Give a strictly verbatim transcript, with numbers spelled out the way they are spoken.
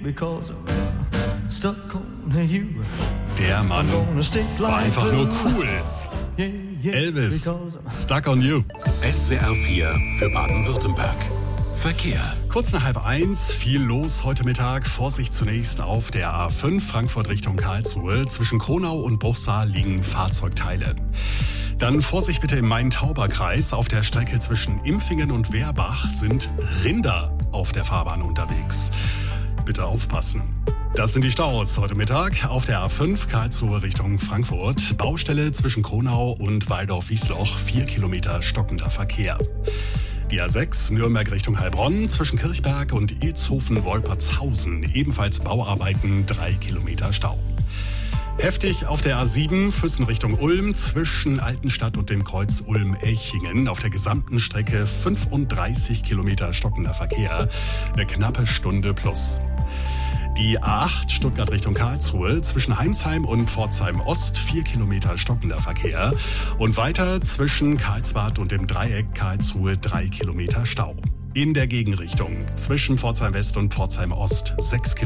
because I'm uh, stuck on you. Der Mann war einfach nur cool. Yeah, yeah, Elvis, because I'm- Stuck on You. S W R vier für Baden-Württemberg. Verkehr. Kurz nach halb eins, viel los heute Mittag. Vorsicht zunächst auf der A fünf Frankfurt Richtung Karlsruhe. Zwischen Kronau und Bruchsal liegen Fahrzeugteile. Dann Vorsicht bitte im Main-Tauber-Kreis. Auf der Strecke zwischen Impfingen und Werbach sind Rinder auf der Fahrbahn unterwegs. Bitte aufpassen. Das sind die Staus heute Mittag auf der A fünf Karlsruhe Richtung Frankfurt. Baustelle zwischen Kronau und Waldorf-Wiesloch, vier Kilometer stockender Verkehr. Die A sechs Nürnberg Richtung Heilbronn zwischen Kirchberg und Ilshofen-Wolpertshausen. Ebenfalls Bauarbeiten, drei Kilometer Stau. Heftig auf der A sieben Füssen Richtung Ulm zwischen Altenstadt und dem Kreuz Ulm-Elchingen. Auf der gesamten Strecke fünfunddreißig Kilometer stockender Verkehr. Eine knappe Stunde plus. Die A acht Stuttgart Richtung Karlsruhe zwischen Heimsheim und Pforzheim Ost, vier Kilometer stockender Verkehr. Und weiter zwischen Karlsbad und dem Dreieck Karlsruhe, drei Kilometer Stau. In der Gegenrichtung zwischen Pforzheim West und Pforzheim Ost, sechs Kilometer.